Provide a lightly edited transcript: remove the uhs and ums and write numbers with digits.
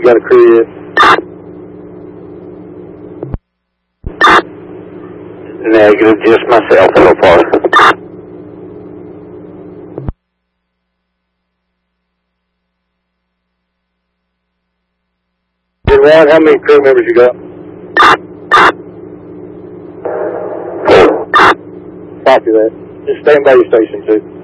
got a crew yet? Negative, just myself so far. Ron, how many crew members you got? Copy that. Just stand by your station, too.